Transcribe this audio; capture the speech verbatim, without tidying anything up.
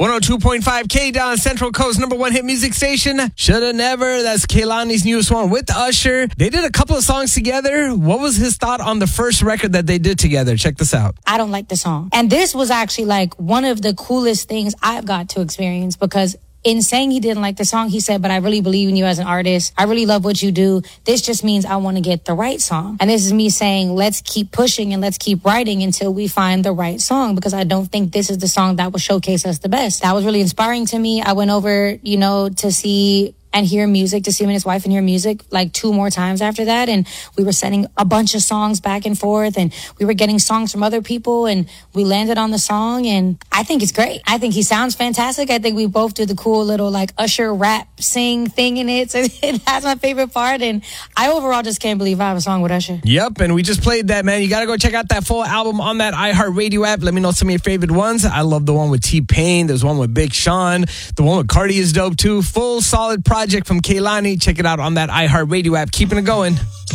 one oh two point five K down Central Coast, number one hit music station. Shoulda Never. That's Kehlani's newest one with Usher. They did a couple of songs together. What was his thought on the first record that they did together? Check this out. I don't like the song. And this was actually like one of the coolest things I've got to experience, because in saying he didn't like the song, he said, but I really believe in you as an artist. I really love what you do. This just means I want to get the right song. And this is me saying, let's keep pushing and let's keep writing until we find the right song, because I don't think this is the song that will showcase us the best. That was really inspiring to me. I went over, you know, to see and hear music, to see him and his wife and hear music like two more times after that. And we were sending a bunch of songs back and forth, and we were getting songs from other people, and we landed on the song. And I think it's great. I think he sounds fantastic. I think we both do the cool little like Usher rap sing thing in it. So that's my favorite part. And I overall just can't believe I have a song with Usher. Yep, and we just played that, man. You got to go check out that full album on that iHeartRadio app. Let me know some of your favorite ones. I love the one with T-Pain. There's one with Big Sean. The one with Cardi is dope too. Full solid project from Kehlani. Check it out on that iHeartRadio app. Keeping it going.